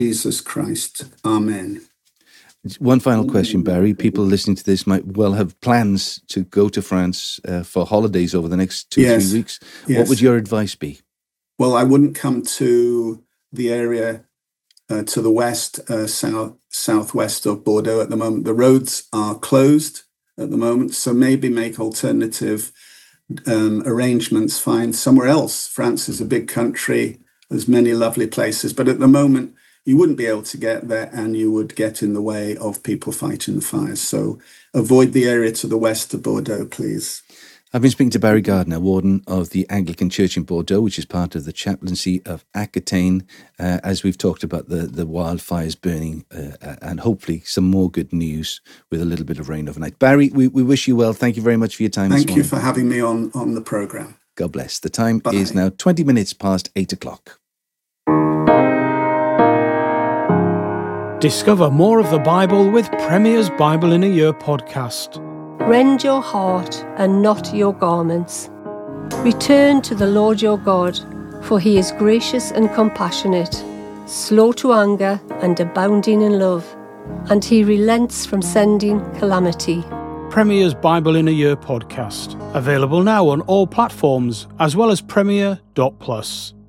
Jesus Christ. Amen. One final question, Barry. People listening to this might well have plans to go to France for holidays over the next 2-3 weeks. Yes. What would your advice be? Well, I wouldn't come to the area to the west, southwest of Bordeaux at the moment. The roads are closed at the moment, so maybe make alternative arrangements, find somewhere else. France is a big country. There's many lovely places, but at the moment, you wouldn't be able to get there and you would get in the way of people fighting the fires. So avoid the area to the west of Bordeaux, please. I've been speaking to Barry Gardiner, Warden of the Anglican Church in Bordeaux, which is part of the chaplaincy of Aquitaine, as we've talked about the wildfires burning and hopefully some more good news with a little bit of rain overnight. Barry, we wish you well. Thank you very much for your time this morning. Thank you for having me on the programme. God bless. The time is now 20 minutes past 8 o'clock. Discover more of the Bible with Premier's Bible in a Year podcast. Rend your heart and not your garments. Return to the Lord your God, for he is gracious and compassionate, slow to anger and abounding in love, and he relents from sending calamity. Premier's Bible in a Year podcast. Available now on all platforms, as well as Premier.plus.